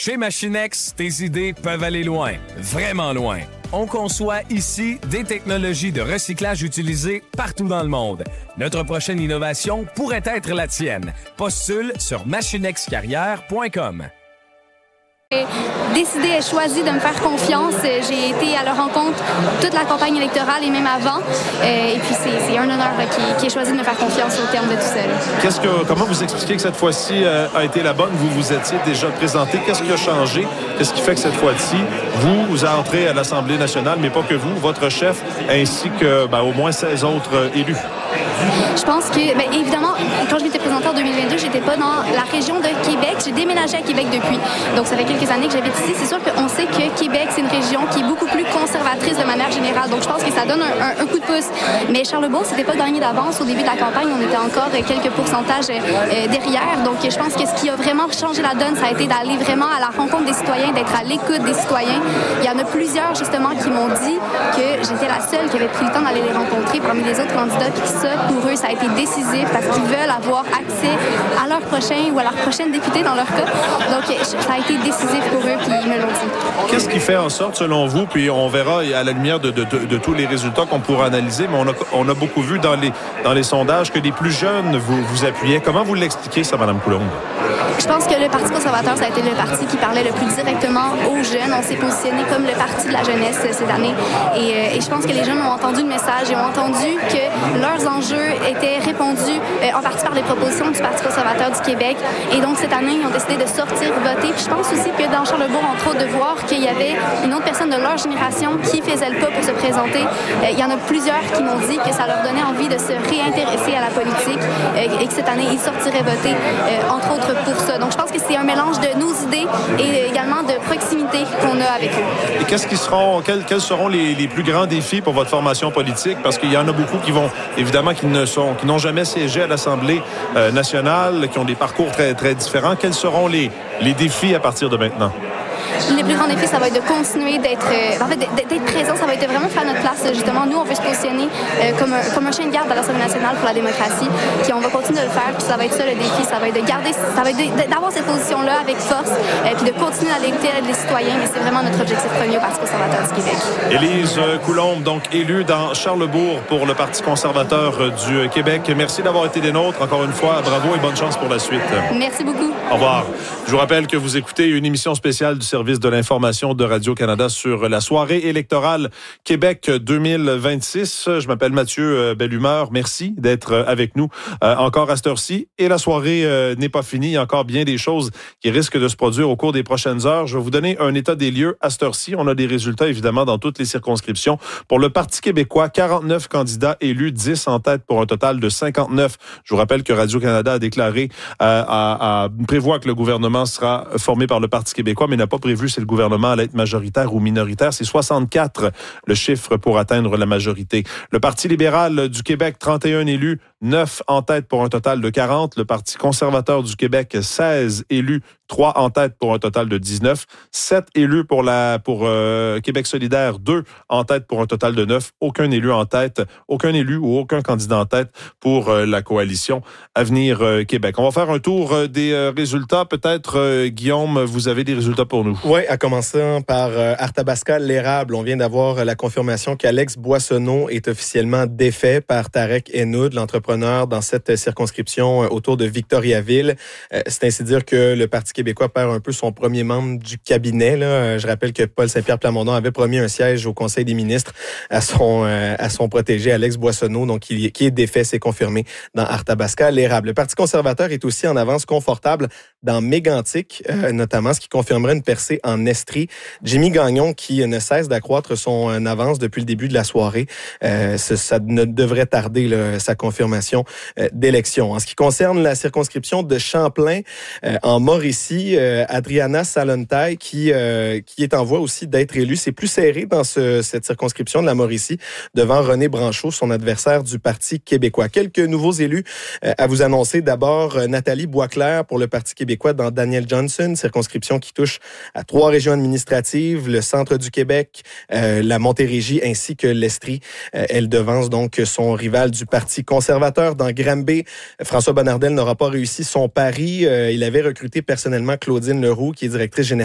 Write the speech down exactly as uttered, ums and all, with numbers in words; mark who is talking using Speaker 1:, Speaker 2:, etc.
Speaker 1: Chez Machinex, tes idées peuvent aller loin, vraiment loin. On conçoit ici des technologies de recyclage utilisées partout dans le monde. Notre prochaine innovation pourrait être la tienne. Postule sur machinexcarrière point com.
Speaker 2: J'ai décidé et choisi de me faire confiance. J'ai été à leur rencontre toute la campagne électorale et même avant. Et puis c'est, c'est un honneur là, qui, qui ait choisi de me faire confiance au terme de tout ça.
Speaker 3: Qu'est-ce que, comment vous expliquez que cette fois-ci euh, a été la bonne? Vous vous étiez déjà présenté. Qu'est-ce qui a changé? Qu'est-ce qui fait que cette fois-ci, vous, vous entrez à l'Assemblée nationale, mais pas que vous, votre chef, ainsi que ben, au moins seize autres euh, élus?
Speaker 2: Je pense que, bien, évidemment, quand je m'étais présentée en deux mille vingt-deux, j'étais pas dans la région de Québec. J'ai déménagé à Québec depuis. Donc, ça fait quelques années que j'habite ici. C'est sûr qu'on sait que Québec, c'est une région qui est beaucoup plus conservatrice de manière générale. Donc, je pense que ça donne un, un, un coup de pouce. Mais Charlebourg, c'était pas gagné d'avance. Au début de la campagne, on était encore quelques pourcentages euh, derrière. Donc, je pense que ce qui a vraiment changé la donne, ça a été d'aller vraiment à la rencontre des citoyens, d'être à l'écoute des citoyens. Il y en a plusieurs, justement, qui m'ont dit que j'étais la seule qui avait pris le temps d'aller les rencontrer parmi les autres candidats. Puis ça, pour eux, ça a été décisif parce qu'ils veulent avoir accès à leur prochain ou à leur prochaine députée dans leur cas. Donc, ça a été décisif pour eux, puis ils me l'ont dit.
Speaker 3: Qu'est-ce qui fait en sorte, selon vous, puis on verra à la lumière de, de, de, de tous les résultats qu'on pourra analyser, mais on a, on a beaucoup vu dans les, dans les sondages que les plus jeunes vous, vous appuyaient. Comment vous l'expliquez, ça, Mme Coulombe?
Speaker 2: Je pense que le Parti conservateur, ça a été le parti qui parlait le plus directement aux jeunes. On s'est positionné comme le parti de la jeunesse cette année. Et, et je pense que les jeunes ont entendu le message et ont entendu que leurs enjeux étaient répondus euh, en partie par les propositions du Parti conservateur du Québec. Et donc, cette année, ils ont décidé de sortir voter. Puis je pense aussi que dans Charlebourg, entre autres, de voir qu'il y avait une autre personne de leur génération qui faisait le pas pour se présenter. Euh, il y en a plusieurs qui m'ont dit que ça leur donnait envie de se réintéresser à la politique euh, et que cette année, ils sortiraient voter, euh, entre autres, pour ça. Donc, je pense que c'est un mélange de nos idées et également de proximité qu'on a avec eux.
Speaker 3: Et qu'est-ce qui seront, quels, quels seront les, les plus grands défis pour votre formation politique? Parce qu'il y en a beaucoup qui vont, évidemment, qui ne sont, qui n'ont jamais siégé à l'Assemblée euh, nationale, qui ont des parcours très, très différents. Quels seront les, les défis à partir de maintenant?
Speaker 2: Les plus grands défis, ça va être de continuer d'être, euh, en fait, d'être présent. Ça va être vraiment faire notre place. Justement, nous, on veut se positionner euh, comme, un, comme un chien de garde à l'Assemblée nationale pour la démocratie. Puis on va continuer de le faire. Puis ça va être ça le défi. Ça va être de garder, ça va être de, d'avoir cette position-là avec force. Euh, puis de continuer à l'écouter les citoyens. Mais c'est vraiment notre objectif premier au Parti conservateur du Québec.
Speaker 3: Élise Coulombe, donc élue dans Charlebourg pour le Parti conservateur du Québec. Merci d'avoir été des nôtres. Encore une fois, bravo et bonne chance pour la suite.
Speaker 2: Merci beaucoup.
Speaker 3: Au revoir. Je vous rappelle que vous écoutez une émission spéciale du service de l'information de Radio-Canada sur la soirée électorale Québec deux mille vingt-six. Je m'appelle Mathieu Bellumeur. Merci d'être avec nous euh, encore à cette heure-ci. Et la soirée euh, n'est pas finie. Il y a encore bien des choses qui risquent de se produire au cours des prochaines heures. Je vais vous donner un état des lieux à cette heure-ci. On a des résultats, évidemment, dans toutes les circonscriptions. Pour le Parti québécois, quarante-neuf candidats élus, dix en tête pour un total de cinquante-neuf. Je vous rappelle que Radio-Canada a déclaré, euh, à, à, prévoit que le gouvernement sera formé par le Parti québécois, mais n'a pas prévu si le gouvernement allait être majoritaire ou minoritaire. C'est soixante-quatre le chiffre pour atteindre la majorité. Le Parti libéral du Québec, trente et un élus, neuf en tête pour un total de quarante. Le Parti conservateur du Québec, seize élus, trois en tête pour un total de dix-neuf. sept élus pour la pour euh, Québec solidaire, deux en tête pour un total de neuf. Aucun élu en tête, aucun élu ou aucun candidat en tête pour euh, la coalition Avenir euh, Québec. On va faire un tour euh, des euh, résultats. Peut-être, euh, Guillaume, vous avez des résultats pour nous.
Speaker 4: Oui, à commencer par euh, Arthabasca-L'Érable. On vient d'avoir la confirmation qu'Alex Boissonneau est officiellement défait par Tarek Hennoud, l'entrepreneur dans cette circonscription euh, autour de Victoriaville. Euh, c'est ainsi dire que le Parti québécois perd un peu son premier membre du cabinet. Là. Je rappelle que Paul Saint-Pierre Plamondon avait promis un siège au Conseil des ministres à son euh, à son protégé Alex Boissonneau, donc qui, qui est défait, c'est confirmé dans Arthabasca-L'Érable. Le Parti conservateur est aussi en avance confortable dans Mégantic, euh, notamment, ce qui confirmerait une percée en Estrie. Jimmy Gagnon, qui ne cesse d'accroître son euh, avance depuis le début de la soirée, euh, ça, ça ne devrait tarder là, sa confirmation euh, d'élection. En ce qui concerne la circonscription de Champlain, euh, en Mauricie, Euh, Adriana Salontaille, qui, euh, qui est en voie aussi d'être élue. C'est plus serré dans ce, cette circonscription de la Mauricie, devant René Branchot, son adversaire du Parti québécois. Quelques nouveaux élus euh, à vous annoncer. D'abord, euh, Nathalie Boisclair pour le Parti québécois dans Daniel Johnson, circonscription qui touche à trois régions administratives, le centre du Québec, euh, la Montérégie ainsi que l'Estrie. Euh, elle devance donc son rival du Parti conservateur dans Granby. François Bonnardel n'aura pas réussi son pari. Euh, il avait recruté personnellement Claudine Leroux, qui est directrice générale